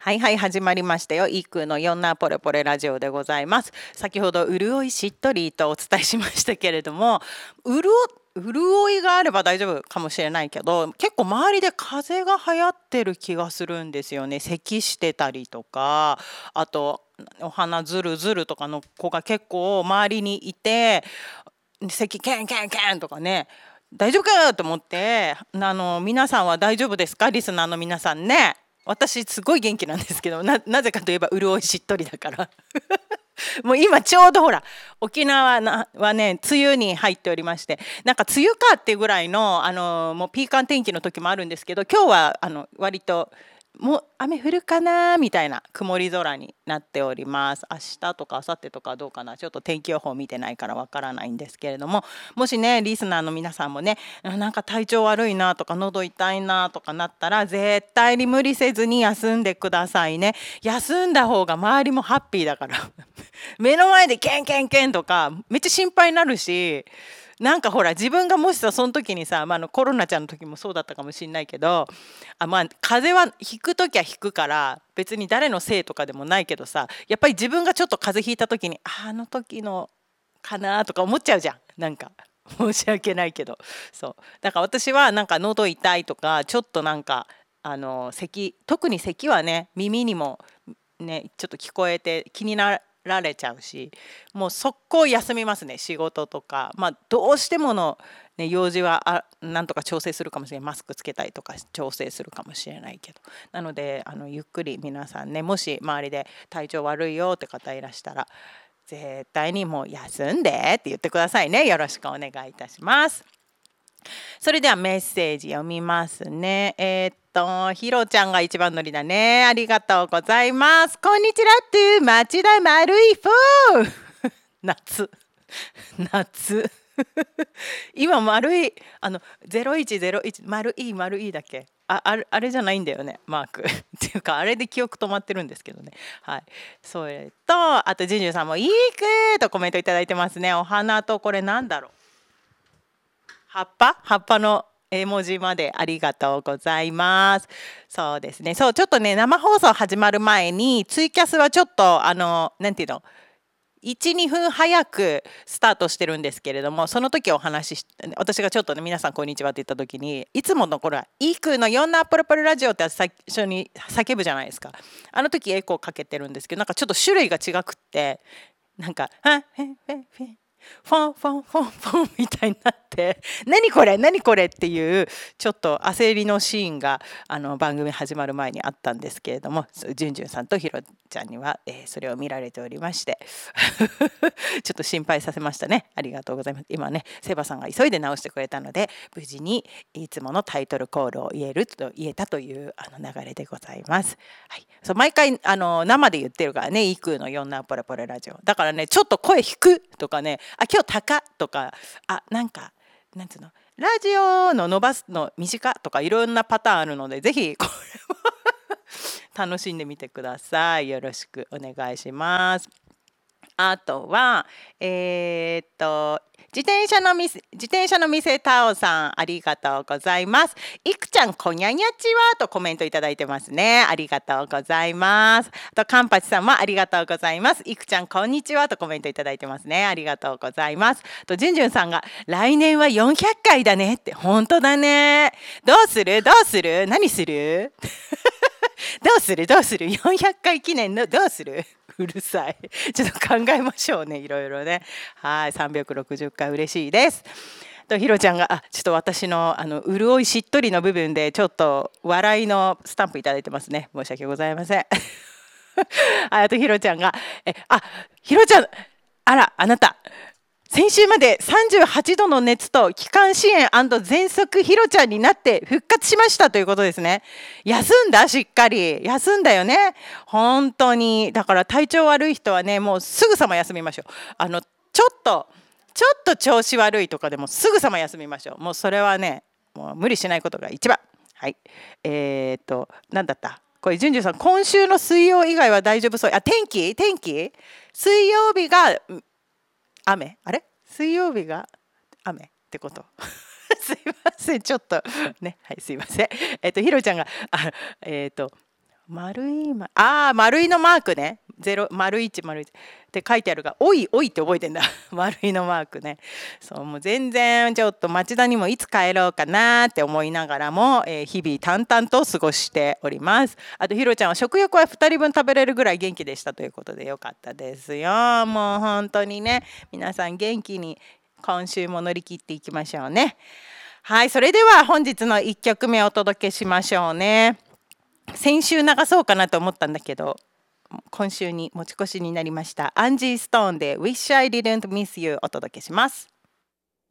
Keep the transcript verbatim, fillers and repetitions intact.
はいはい、始まりましたよ。イークーのよんなポレポレラジオでございます。先ほど潤いしっとりとお伝えしましたけれども、潤潤いがあれば大丈夫かもしれないけど、結構周りで風邪が流行ってる気がするんですよね。咳してたりとか、あとお鼻ずるずるとかの子が結構周りにいて、咳ケンケンケンとかね、大丈夫かと思って、あの皆さんは大丈夫ですか、リスナーの皆さんね。私すごい元気なんですけど、ななぜかといえば潤いしっとりだからもう今ちょうどほら沖縄はね梅雨に入っておりまして、なんか梅雨かっていうぐらいのあのもうピーカン天気の時もあるんですけど、今日はあの割ともう雨降るかなみたいな曇り空になっております。明日とか明後日とかどうかな、ちょっと天気予報見てないからわからないんですけれども、もしねリスナーの皆さんもね、なんか体調悪いなとか喉痛いなとかなったら、絶対に無理せずに休んでくださいね。休んだ方が周りもハッピーだから目の前でケンケンケンとかめっちゃ心配になるし、なんかほら自分がもしさその時にさ、まあ、あのコロナちゃんの時もそうだったかもしれないけど、あ、まあ風邪はひく時はひくから別に誰のせいとかでもないけどさ、やっぱり自分がちょっと風邪ひいた時にあの時のかなとか思っちゃうじゃん。なんか申し訳ないけど、そうだから私はなんか喉痛いとかちょっとなんかあの咳、特に咳はね耳にもねちょっと聞こえて気になられちゃうし、もう速攻休みますね。仕事とか、まあどうしてもの、ね、用事はあなんとか調整するかもしれない、マスクつけたりとか調整するかもしれないけど、なのであのゆっくり皆さんね、もし周りで体調悪いよって方いらしたら絶対にもう休んでって言ってくださいね。よろしくお願いいたします。それではメッセージ読みますね。えー、っとひろちゃんが一番乗りだね。ありがとうございます。こんにちはって町田丸いフォー夏夏今丸いあのゼロいちゼロいち丸い丸いだっけ、ああれあれじゃないんだよねマークっていうかあれで記憶止まってるんですけどね。はい、それとあとジュンジュンさんもいいくとコメントいただいてますね。お花とこれなんだろう、葉っぱ葉っぱの絵文字までありがとうございます。そうですね、そうちょっとね生放送始まる前にツイキャスはちょっとあのなんていうのいち、にふん早くスタートしてるんですけれども、その時お話しし私がちょっとね皆さんこんにちはって言った時に、いつもの頃はイークーのよんなポロポロラジオって最初に叫ぶじゃないですか。あの時エコーかけてるんですけど、なんかちょっと種類が違くってなんか「フンフンフンフンフォンフォンフォンフォン」みたいになって何これ何これっていうちょっと焦りのシーンがあの番組始まる前にあったんですけれども、じゅんじゅんさんとひろちゃんには、えー、それを見られておりましてちょっと心配させましたね。ありがとうございます。今ねセバさんが急いで直してくれたので無事にいつものタイトルコールを言えると言えたというあの流れでございます。はい、そう毎回あの生で言ってるからね、イクーのよんなポレポレラジオだからね、ちょっと声低くとかね、あ今日高とか、あなんかなんつうのラジオの伸ばすの短とかいろんなパターンあるので、ぜひこれも楽しんでみてください。よろしくお願いします。あとはえー、っと自転車の店自転車の店タオさんありがとうございます。いくちゃんこにゃにゃちはとコメントいただいてますね。ありがとうございます。あとカンパチさんもありがとうございます。いくちゃんこんにちはとコメントいただいてますね。ありがとうございます。とじゅんじゅんさんが来年はよんひゃっかいだねって、本当だね。どうするどうする何するどうするどうするよんひゃっかい記念のどうするうるさいちょっと考えましょうね、いろいろね。はい、さんびゃくろくじゅっかい嬉しいです。とひろちゃんがあちょっと私のあの潤いしっとりの部分でちょっと笑いのスタンプいただいてますね。申し訳ございませんあとひろちゃんがえあひろちゃんあらあなた先週までさんじゅうはちどの熱と気管支炎&喘息ひろちゃんになって復活しましたということですね。休んだしっかり休んだよね。本当にだから体調悪い人はねもうすぐさま休みましょう。あのちょっとちょっと調子悪いとかでもすぐさま休みましょう。もうそれはねもう無理しないことが一番。はい、えー、っと何だったこれじゅんじゅんさん今週の水曜以外は大丈夫そう。あ天気天気水曜日が雨あれ水曜日が雨ってことすいませんちょっとねはいすいません。えっとひろちゃんがあえっと丸いまあー丸いのマークね。ゼロ丸一丸一って書いてあるが、おいおいって覚えてんだ。丸いのマークね。そうもう全然ちょっと町田にもいつ帰ろうかなって思いながらも、えー日々淡々と過ごしております。あとひろちゃんは食欲はふたりぶん食べれるぐらい元気でしたということでよかったですよ。もう本当にね、皆さん元気に今週も乗り切っていきましょうね。はい、それでは本日のいっきょくめお届けしましょうね。先週流そうかなと思ったんだけど、今週に持ち越しになりました。アンジー・ストーンで Wish I Didn't Miss You お届けします。